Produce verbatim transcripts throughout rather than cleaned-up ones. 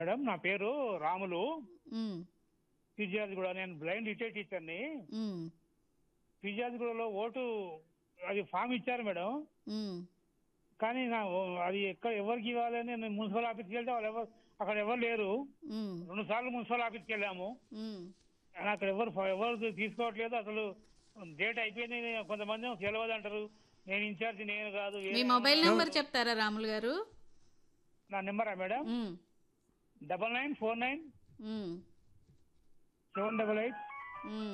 Madam నా పేరు రాములు. ఉమ్, ఫిజియాలజీగూడ. నేను బ్లైండ్ రిటైర్డ్ టీచర్ని. ఉమ్, ఫిజియాలజీగూడలో ఓటు అది ఫామ్ ఇచ్చారు మేడం. ఉమ్, కానీ నా ఓ- అది ఎక్కడ ఎవరికి ఇవ్వాలని నేను మున్సిపల్ ఆఫీస్కి వెళ్తే వాళ్ళు ఎవరు అక్కడ ఎవరు లేరు. ఉమ్, రెండు సార్లు మున్సిపల్ ఆఫీస్కి వెళ్ళాము. ఉమ్. కానీ అక్కడ ఎవరు ఎవరు తీసుకోవట్లేదు. అసలు డేట్ అయిపోయింది. కొంతమంది ఏమో తెలియదు అంటారు. నేను ఇన్ఛార్జ్ నేను కాదు మీ వేరే మొబైల్ ఉన్నారు. నెంబర్ చెప్తారా రాములు గారు? నా నెంబరా మేడం? ఉమ్, డబల్ నైన్ ఫోర్ నైన్ ఉమ్, సెవెన్ డబల్ ఎయిట్ ఉమ్.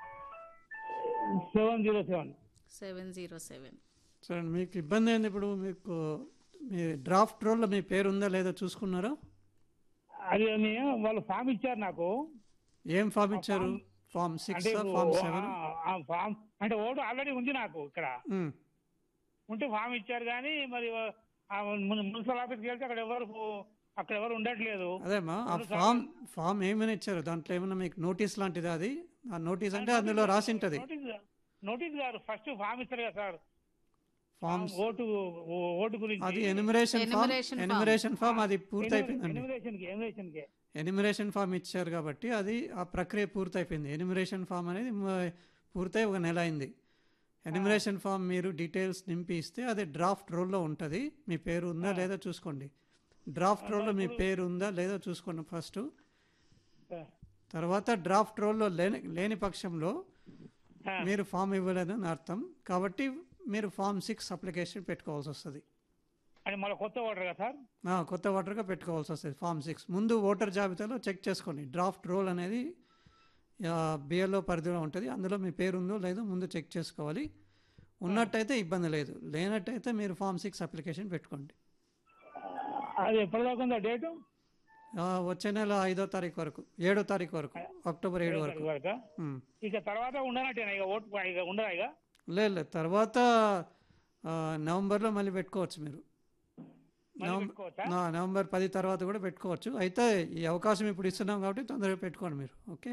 Seven zero seven. Seven zero seven. సరే, మీకు ఇబ్బంది అయింది. ఇప్పుడు మీకు మీ డ్రాఫ్ట్ రోల్లో మీ పేరు ఉందా లేదా చూసుకున్నారా? అది నే- వాళ్ళు ఫామ్ ఇచ్చారు నాకు. ఏం ఫామ్ ఇచ్చారు? ఫామ్ సిక్స్ అంటే ఫామ్ ఓ- సెవెన్? ఆ- ఆ ఫామ్ అంటే ఓటు ఆల్రెడీ ఉంది నాకు ఇక్కడ. ఉంటే ఫామ్ ఇచ్చారు కానీ మరి ఆ మున్- మున్సిపల్ ఆఫీస్కి వెళ్తే అక్కడ ఎవరు అక్కడ ఎవరు ఉండట్లేదు. అదేమ్మా, ఆ రెండు ఫామ్ సార్లు- ఫామ్ ఏమని ఇచ్చారు? దాంట్లో ఏమన్నా మీకు నోటీస్ లాంటిది? అది ఆ నోటీస్ అంటే అందులో రాసి ఉంటుంది. నోటీస్ నోటీస్ గారు ఫస్ట్ ఫామ్ ఇస్తారు కదా సార్. ఫామ్స్ ఓటు ఓ- ఓటు గురించి అది enumeration form. Enumeration form. Enumeration form అది పూర్తయిపోయిందండి. ఎన్యుమరేషన్ కి ఎన్యుమరేషన్ కి ఎనిమరేషన్ ఫామ్ ఇచ్చారు కాబట్టి అది ఆ ప్రక్రియ పూర్తయిపోయింది. ఎనిమరేషన్ ఫామ్ అనేది మ- పూర్తయి ఒక నెల అయింది. ఎనిమరేషన్ ఫామ్ మీరు డీటెయిల్స్ నింపి ఇస్తే అది డ్రాఫ్ట్ రోల్లో ఉంటుంది. మీ పేరు ఉందా లేదా చూసుకోండి. డ్రాఫ్ట్ రోల్లో మీ పేరు ఉందా లేదా చూసుకోండి ఫస్ట్. తర్వాత డ్రాఫ్ట్ రోల్లో లేని లేని పక్షంలో మీరు ఫామ్ ఇవ్వలేదని అర్థం. కాబట్టి మీరు ఫామ్ సిక్స్ అప్లికేషన్ పెట్టుకోవాల్సి వస్తుంది. అని మళ్ళీ కొత్త ఓటర్ కదా సార్? ఆ, కొత్త ఓటర్గా పెట్టుకోవాల్సి వస్తుంది ఫామ్ సిక్స్. ముందు ఓటర్ జాబితాలో చెక్ చేసుకోండి. డ్రాఫ్ట్ రోల్ అనేది బిఎల్ఓ పరిధిలో ఉంటుంది. అందులో మీ పేరు ఉందో లేదో ముందు చెక్ చేసుకోవాలి. ఉన్నట్టయితే ఇబ్బంది లేదు, లేనట్టయితే మీరు ఫామ్ సిక్స్ అప్లికేషన్ పెట్టుకోండి. అది ఎప్పటిదాకా ఉందా డేటు? ఆ, వచ్చే నెల ఐదో తారీఖు వరకు, ఏడో తారీఖు వరకు, అక్టోబర్ ఏడు వరకు. వరకా? ఉమ్. ఇక తర్వాత ఉండనట్టేనా ఇక ఓటు ఇక ఉండదా ఇక? లేదు లేదు, తర్వాత ఆ, నవంబర్లో మళ్ళీ పెట్టుకోవచ్చు మీరు. మళ్ళీ నవం- పెట్టుకోవచ్చా? ఆ, నవంబర్ పది తర్వాత కూడా పెట్టుకోవచ్చు. అయితే ఈ అవకాశం ఇప్పుడు ఇస్తున్నాం కాబట్టి తొందరగా పెట్టుకోండి మీరు. ఓకే.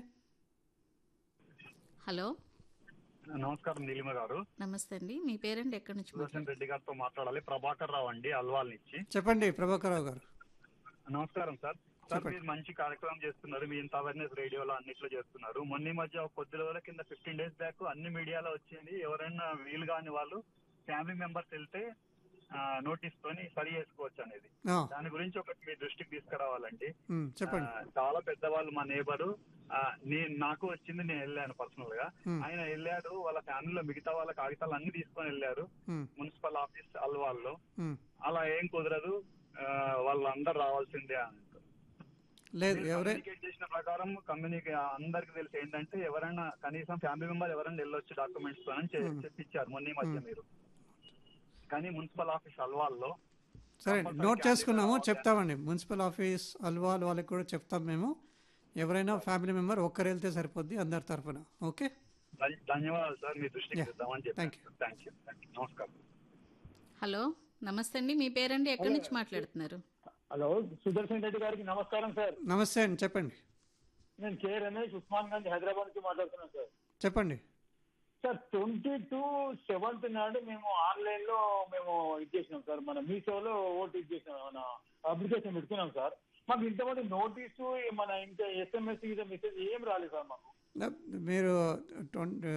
హలో, నమస్కారం నీలిమ గారు. నమస్తే అండి. మీ పేరెంట్ ఎక్కడి నుంచి సుదర్శన్ మాట్లాడుతున్నారు? రెడ్డి గారితో మాట్లాడాలి. ప్రభాకర్ రావు అండి, అల్వాల్ నుంచి. చెప్పండి ప్రభాకర్ రావు గారు. నమస్కారం సార్. సార్ చెప్పండి. మీరు మంచి కార్యక్రమం చేస్తున్నారు. మీ ఇంత అవేర్నెస్ రేడియోలో అన్నిట్లో చేస్తున్నారు. మొన్న ఈ మధ్య ఒక కొద్ది రోజుల కింద ఫిఫ్టీన్ డేస్ బ్యాక్ అన్ని మీడియాలో వచ్చింది. ఎవరైనా వీలు కాని వాళ్ళు ఫ్యామిలీ మెంబర్స్ వెళ్తే నోటీస్ తోని సరి చేసుకోవచ్చు అనేది. ఆ, దాని గురించి ఒకటి మీ దృష్టికి తీసుకురావాలండి. ఉమ్, చెప్పండి. ఆ, చాలా పెద్దవాళ్ళు మా నేబరు, నేను నాకు వచ్చింది, నేను వెళ్ళాను పర్సనల్ గా. ఉమ్, ఆయన వెళ్ళాడు, వాళ్ళ ఫ్యామిలీలో మిగతా వాళ్ళ కాగితాలు అన్ని తీసుకొని వెళ్ళారు ఉమ్, మున్సిపల్ ఆఫీస్ అల్వాల్లో. ఉమ్. అలా ఏం కుదరదు, ఆ, వాళ్ళందరూ రావాల్సిందే అని అంటారు. లేదు, మీరు ఎవరే కమ్యూనికేట్ చేసిన ప్రకారం కమ్యూనికే అందరికి తెలిసి ఏంటంటే ఎవరైనా కనీసం ఫ్యామిలీ మెంబర్ ఎవరైనా వెళ్ళొచ్చు డాక్యుమెంట్స్ తో అని చె- Hmm. చెప్పించారు మొన్న ఈ మధ్య Hmm. మీరు. కానీ మున్సిపల్ ఆఫీస్ అల్వాల్లో సరే కంపల్సరీ నోట్ చేసుకున్నాము, క్యాండిడేట్ చెప్తామండి. మున్సిపల్ ఆఫీస్ అల్వాల్ వాళ్ళకి కూడా చెప్తాం మేము. ఎవరైనా ఫ్యామిలీ మెంబర్ ఒక్కరు వెళ్తే సరిపోద్ది అందరి తరఫున. ఓకే. ధన్య- ధన్యవాదాలు సార్, మీ దృష్టికి Yeah. తెద్దామని Thank చెప్పాను. థ్యాంక్ యూ థ్యాంక్ యూ నమస్కారం. హలో, నమస్తే అండి. మీ పేరెంట్ ఎక్కడి నుంచి మాట్లాడుతున్నారు? హలో, సుదర్శన్ రెడ్డి గారికి నమస్కారం సార్. నమస్తే అండి, చెప్పండి. నేను కే రమేష్, ఉస్మాన్ గంజ్, హైదరాబాద్ నుంచి మాట్లాడుతున్నాను సార్. చెప్పండి. సార్ ట్వంటీ టూ సెవెంత్ నాడు మేము ఆన్లైన్ లో మేము ఇచ్చేసినాం సార్. మన మీషోలో ఓటు ఇచ్చేసినాం, మన అప్లికేషన్ పెట్టుకున్నాం సార్. మాకు ఇంతమంది నోటీసు మన ఇంకా ఎస్ఎంఎస్ మీద మెసేజ్ ఏం రాలేదు సార్ మాకు. మీరు ట్వంటీ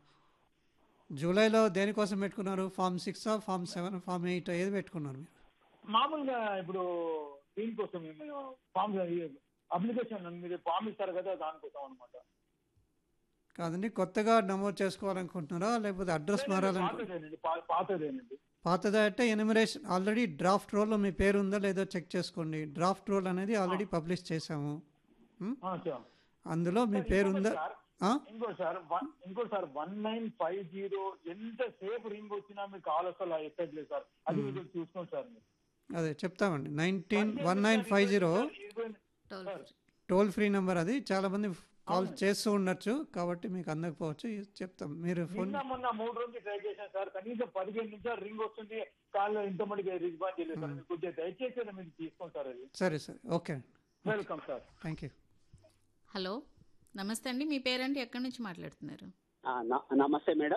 జూలైలో దేనికోసం పెట్టుకున్నారు? Form six form seven form eight ఏది పెట్టుకున్నారు మీరు? మామూలుగా ఇప్పుడు దీనికోసం మేము ఫామ్ అప్లికేషన్ మీరు ఫామ్ ఇస్తారు కదా, దానికోసం అనమాట. కాదండి, కొత్తగా నమోదు చేసుకోవాలనుకుంటున్నారా లేకపోతే అడ్రస్ మారాలనుకుంటున్నారా? పాతదేనండి, పా- పాతదేనండి. పాతదా అంటే ఎనిమరేషన్ ఆల్రెడీ డ్రాఫ్ట్ రోల్లో మీ పేరు ఉందో లేదో చెక్ చేసుకోండి. డ్రాఫ్ట్ రోల్ అనేది ఆల్రెడీ పబ్లిష్ చేశాము. ఉమ్, ఆ, సార్. అందులో మీ పేరు ఉందా? సార్, ఆ? ఇంకోటి సార్ వన్ ఇంకోటి sir one nine five zero ఎంత సేపు రింగ్ వచ్చినా మీకు కాల్ అసలు ఎక్కట్లేదు సార్. అది మీరు చూసుకోండి సార్. మీరు అదే చెప్తామండి. Nineteen one nine five zero toll free. Toll free number. అది చాలా మంది కాల్ చేస్తూ ఉండొచ్చు కాబట్టి మీకు అందకపోవచ్చు. ఇది చెప్తాం. మీరు ఫోన్ నిన్న మొన్న మూడు రోజులు ట్రై చేశాను సార్. కనీసం పదిహేను నిమిషాలు రింగ్ వస్తుంది, కాల్ ఇంతమందికి రిస్పాన్స్ చేయలేదు సార్. మీరు కొద్దిగా దయచేసి మీరు తీసుకోండి సార్. అది సరే సరే, okay. Welcome sir. Thank you. Hello, నమస్తే అండి. మీ పేరెంట్ ఎక్కడి నుంచి మాట్లాడుతున్నారు? ఆ, న- నమస్తే మేడం.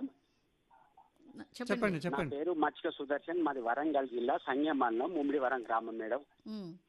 న- చెప్పండి చెప్పండి. నా చెప్పండి. పేరు మచ్చిక సుదర్శన్, మాది వరంగల్ జిల్లా సంగం మండలం ముమ్మిడివరం గ్రామం మేడం. ఉమ్,